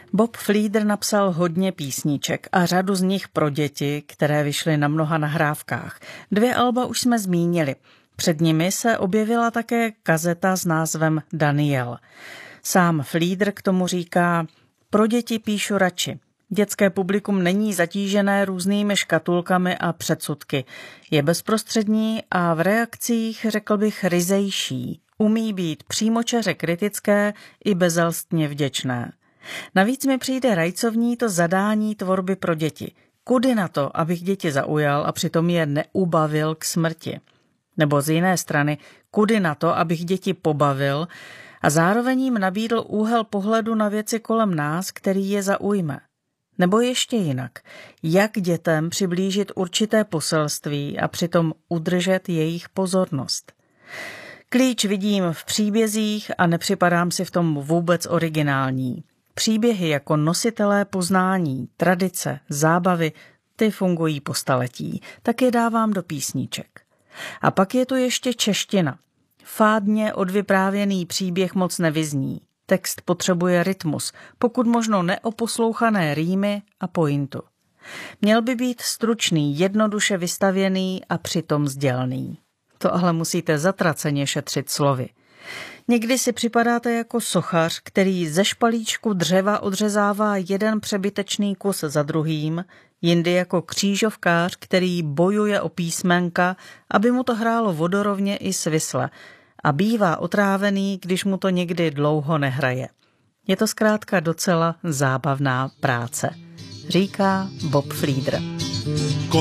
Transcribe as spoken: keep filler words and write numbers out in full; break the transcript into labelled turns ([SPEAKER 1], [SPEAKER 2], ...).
[SPEAKER 1] Bob Fleeder napsal hodně písniček a řadu z nich pro děti, které vyšly na mnoha nahrávkách. Dvě alba už jsme zmínili. Před nimi se objevila také kazeta s názvem Daniel. Sám Fleeder k tomu říká: pro děti píšu radši. Dětské publikum není zatížené různými škatulkami a předsudky. Je bezprostřední a v reakcích, řekl bych, ryzejší. Umí být přímočaře kritické i bezelstně vděčné. Navíc mi přijde rajcovní to zadání tvorby pro děti. Kudy na to, abych děti zaujal a přitom je neubavil k smrti. Nebo z jiné strany, kudy na to, abych děti pobavil a zároveň jim nabídl úhel pohledu na věci kolem nás, který je zaujme. Nebo ještě jinak, jak dětem přiblížit určité poselství a přitom udržet jejich pozornost. Klíč vidím v příbězích a nepřipadám si v tom vůbec originální. Příběhy jako nositelé poznání, tradice, zábavy, ty fungují po staletí, tak je dávám do písniček. A pak je tu ještě čeština. Fádně odvyprávěný příběh moc nevyzní. Text potřebuje rytmus, pokud možno neoposlouchané rýmy a pointu. Měl by být stručný, jednoduše vystavěný a přitom sdělný. To ale musíte zatraceně šetřit slovy. Někdy si připadáte jako sochař, který ze špalíčku dřeva odřezává jeden přebytečný kus za druhým, jindy jako křížovkář, který bojuje o písmenka, aby mu to hrálo vodorovně i svisle, a bývá otrávený, když mu to někdy dlouho nehraje. Je to zkrátka docela zábavná práce, říká Bob Fleeder.